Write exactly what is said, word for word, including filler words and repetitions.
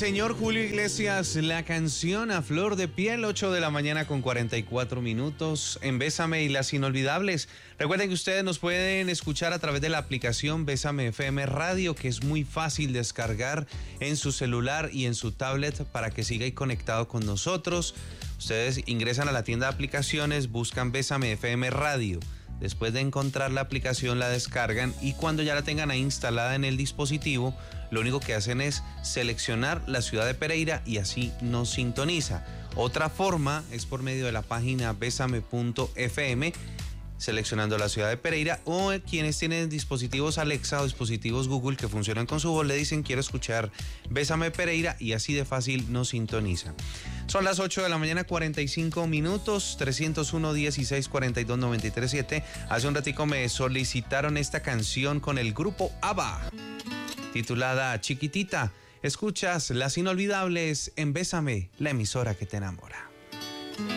señor Julio Iglesias, la canción A Flor de Piel, ocho de la mañana con cuarenta y cuatro minutos en Bésame y las Inolvidables. Recuerden que ustedes nos pueden escuchar a través de la aplicación Bésame F M Radio, que es muy fácil descargar en su celular y en su tablet para que siga ahí conectado con nosotros. Ustedes ingresan a la tienda de aplicaciones, buscan Bésame F M Radio. Después de encontrar la aplicación la descargan y cuando ya la tengan ahí instalada en el dispositivo, lo único que hacen es seleccionar la ciudad de Pereira y así nos sintoniza. Otra forma es por medio de la página besame punto f m, seleccionando la ciudad de Pereira, o quienes tienen dispositivos Alexa o dispositivos Google que funcionan con su voz le dicen quiero escuchar Bésame Pereira y así de fácil nos sintoniza. Son las ocho de la mañana, cuarenta y cinco minutos, trescientos uno, dieciséis, cuarenta y dos, noventa y tres, siete. Hace un ratico me solicitaron esta canción con el grupo ABBA, titulada Chiquitita. Escuchas Las Inolvidables en Bésame, la emisora que te enamora.